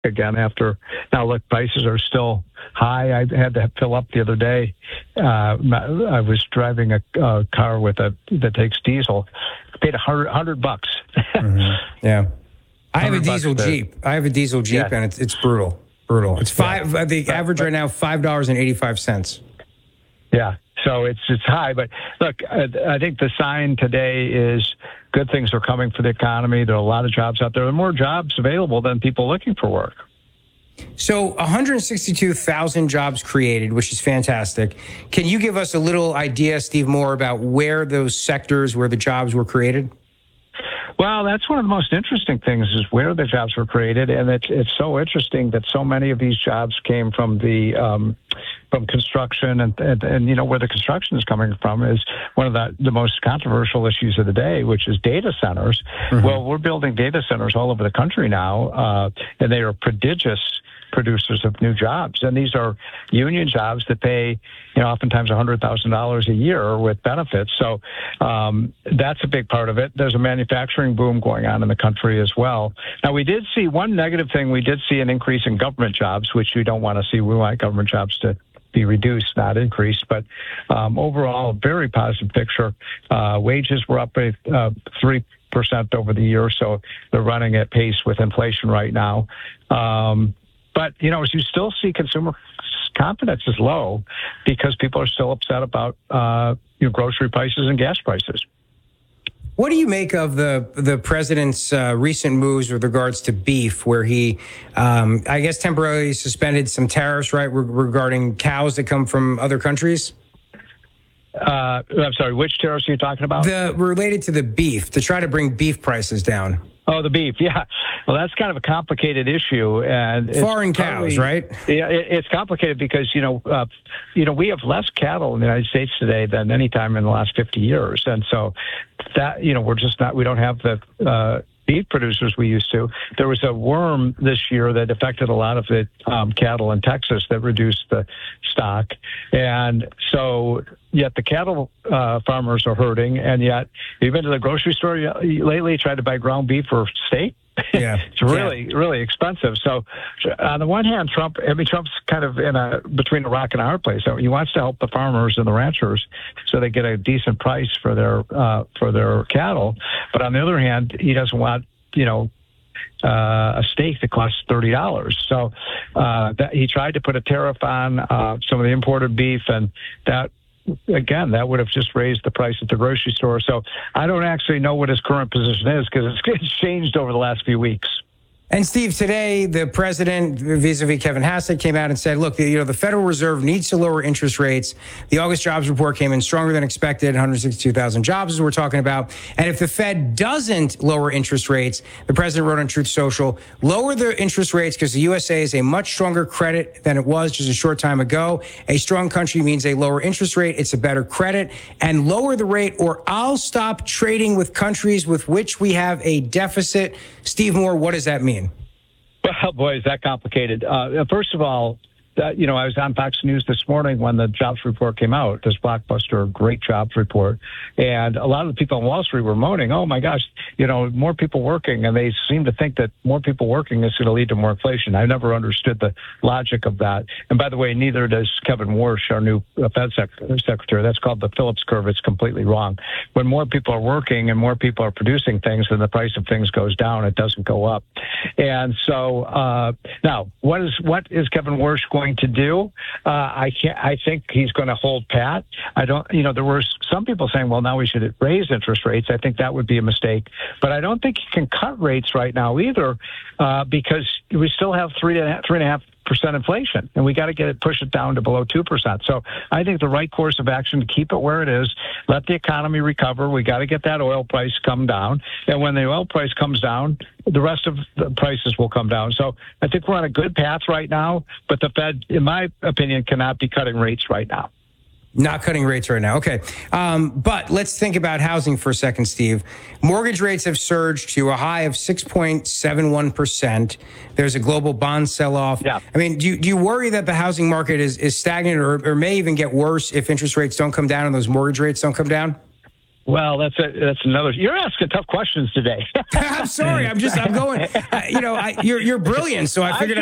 again after. Now, look, prices are still high. I had to fill up the other day. I was driving a car that takes diesel. I paid $100. Mm-hmm. Yeah. I have a diesel Jeep. And it's brutal. It's the average right now, $5.85. Yeah. So it's high, but look, I think the sign today is good things are coming for the economy. There are a lot of jobs out there. There are more jobs available than people looking for work. So 162,000 jobs created, which is fantastic. Can you give us a little idea, Steve Moore, about where those sectors, where the jobs were created? Well, that's one of the most interesting things is where the jobs were created, and it's so interesting that so many of these jobs came from from construction, and you know where the construction is coming from is one of the most controversial issues of the day, which is data centers. Mm-hmm. Well, we're building data centers all over the country now, and they are prodigious producers of new jobs, and these are union jobs that pay, oftentimes $100,000 a year with benefits. So that's a big part of it. There's a manufacturing boom going on in the country as well. Now, we did see one negative thing. We did see an increase in government jobs, which we don't want to see. We want government jobs to be reduced, not increased. But overall, a very positive picture. Wages were up 3% over the year, so they're running at pace with inflation right now. But, as you still see consumer confidence is low because people are still upset about grocery prices and gas prices. What do you make of the president's recent moves with regards to beef, where he, I guess, temporarily suspended some tariffs, right, regarding cows that come from other countries? I'm sorry, which tariffs are you talking about? Related to the beef, to try to bring beef prices down. Oh, the beef, yeah. Well, that's kind of a complicated issue, and foreign cows, right? Yeah, it's complicated because we have less cattle in the United States today than any time in the last 50 years, and so that we don't have the beef producers we used to. There was a worm this year that affected a lot of the cattle in Texas that reduced the stock, and so yet the cattle farmers are hurting, and yet you've been to the grocery store lately, tried to buy ground beef or steak. Yeah, it's really expensive. So on the one hand, Trump's kind of between a rock and a hard place. So he wants to help the farmers and the ranchers so they get a decent price for their cattle. But on the other hand, he doesn't want, a steak that costs $30. So that he tried to put a tariff on some of the imported beef, and that would have just raised the price at the grocery store. So I don't actually know what his current position is because it's changed over the last few weeks. And Steve, today the president, vis-a-vis Kevin Hassett, came out and said, look, the Federal Reserve needs to lower interest rates. The August jobs report came in stronger than expected, 162,000 jobs as we're talking about. And if the Fed doesn't lower interest rates, the president wrote on Truth Social, lower the interest rates because the USA is a much stronger credit than it was just a short time ago. A strong country means a lower interest rate. It's a better credit. And lower the rate or I'll stop trading with countries with which we have a deficit. Steve Moore, what does that mean? Well, boy, is that complicated. First of all, I was on Fox News this morning when the jobs report came out, this blockbuster, great jobs report. And a lot of the people on Wall Street were moaning, oh, my gosh, more people working. And they seem to think that more people working is going to lead to more inflation. I never understood the logic of that. And by the way, neither does Kevin Warsh, our new Fed secretary. That's called the Phillips curve. It's completely wrong. When more people are working and more people are producing things, then the price of things goes down. It doesn't go up. And so now, what is Kevin Warsh going to do? I think he's going to hold pat. There were some people saying, well, now we should raise interest rates. I think that would be a mistake. But I don't think he can cut rates right now either because we still have 3.5% inflation, and we got to push it down to below 2%. So I think the right course of action to keep it where it is, let the economy recover. We got to get that oil price come down, and when the oil price comes down, the rest of the prices will come down. So I think we're on a good path right now, but the Fed, in my opinion, cannot be cutting rates right now. Not cutting rates right now. Okay. But let's think about housing for a second, Steve. Mortgage rates have surged to a high of 6.71%. There's a global bond sell-off. Yeah. I mean, do you worry that the housing market is stagnant or may even get worse if interest rates don't come down and those mortgage rates don't come down? Well, that's another. You're asking tough questions today. I'm sorry. I'm going. You're brilliant. So I figured